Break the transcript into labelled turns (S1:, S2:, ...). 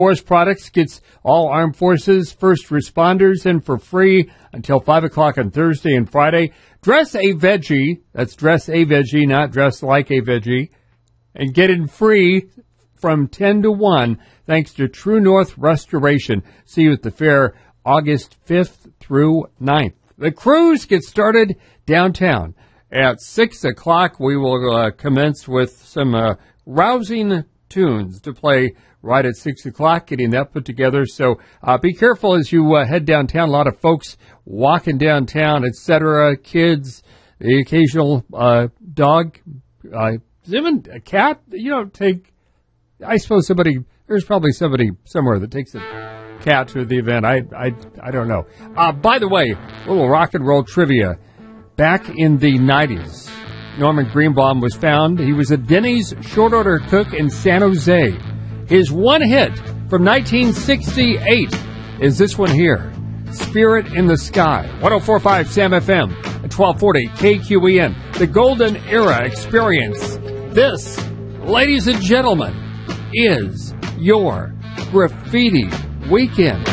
S1: Forest Products gets all armed forces, first responders in for free until 5 o'clock on Thursday and Friday. Dress a veggie. That's dress a veggie, not dress like a veggie. And get in free from 10 to 1 thanks to True North Restoration. See you at the fair August 5th through 9th. The cruise gets started downtown. At 6 o'clock, we will commence with some rousing tunes to play right at 6 o'clock, getting that put together. So be careful as you head downtown. A lot of folks walking downtown, etc. Kids, the occasional dog, even a cat. You don't take, I suppose there's probably somebody somewhere that takes a cat to the event. I don't know. By the way, a little rock and roll trivia. Back in the 90s, Norman Greenbaum was found. He was a Denny's short order cook in San Jose. His one hit from 1968 is this one here, Spirit in the Sky. 104.5 Sam FM at 1240 KQEN. The Golden Era Experience. This, ladies and gentlemen, is your Graffiti Weekend.